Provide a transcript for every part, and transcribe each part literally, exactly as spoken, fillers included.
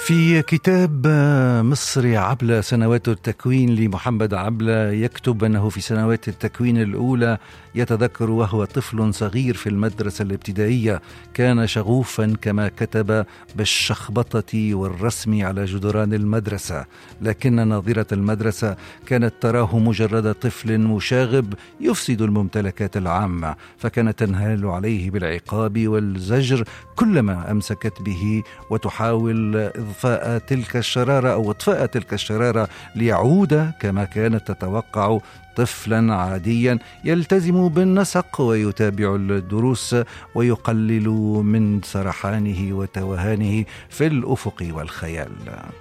في كتاب مصري عبلة سنوات التكوين لمحمد عبلة يكتب أنه في سنوات التكوين الأولى يتذكر وهو طفل صغير في المدرسة الابتدائية كان شغوفا كما كتب بالشخبطة والرسم على جدران المدرسة، لكن ناظرة المدرسة كانت تراه مجرد طفل مشاغب يفسد الممتلكات العامة، فكانت تنهال عليه بالعقاب والزجر كلما أمسكت به وتحاول إضفاء تلك الشرارة أو إطفاء تلك الشرارة ليعود كما كانت تتوقع طفلا عاديا يلتزم بالنسق ويتابع الدروس ويقلل من سرحانه وتوهانه في الأفق والخيال.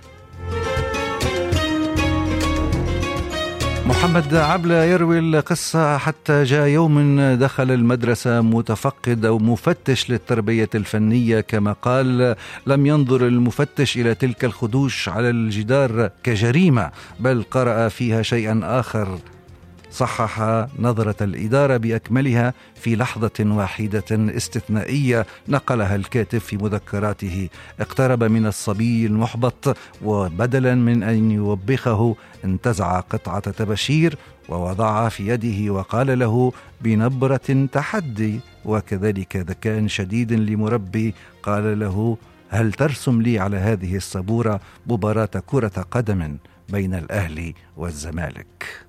محمد عبلة يروي القصة حتى جاء يوم دخل المدرسة متفقد أو مفتش للتربية الفنية كما قال، لم ينظر المفتش إلى تلك الخدوش على الجدار كجريمة، بل قرأ فيها شيئا آخر. صحح نظرة الإدارة بأكملها في لحظة واحدة استثنائية نقلها الكاتب في مذكراته. اقترب من الصبي المحبط وبدلا من أن يوبخه انتزع قطعة طباشير ووضعها في يده وقال له بنبرة تحدي وكذلك ذكاء شديد لمربي قال له: هل ترسم لي على هذه السبورة مباراة كرة قدم بين الأهلي والزمالك؟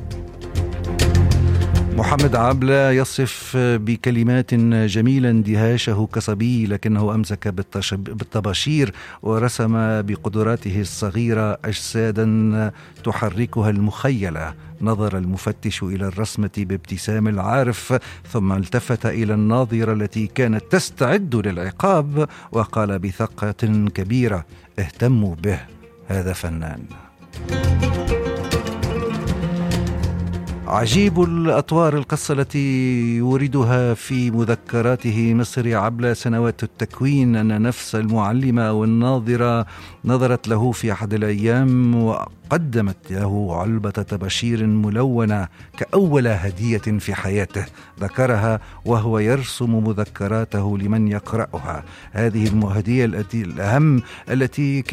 محمد عبلة يصف بكلمات جميلة اندهاشه كصبي، لكنه أمسك بالطباشير ورسم بقدراته الصغيرة أجسادا تحركها المخيلة. نظر المفتش إلى الرسمة بابتسام العارف ثم التفت إلى الناظرة التي كانت تستعد للعقاب وقال بثقة كبيرة: اهتموا به، هذا فنان. عجيب الأطوار القصة التي يوردها في مذكراته مصري عبلة سنوات التكوين أن نفس المعلمة أو الناظرة نظرت له في أحد الأيام وقدمت له علبة طباشير ملونة كأول هدية في حياته، ذكرها وهو يرسم مذكراته لمن يقرأها. هذه الهدية التي الأهم التي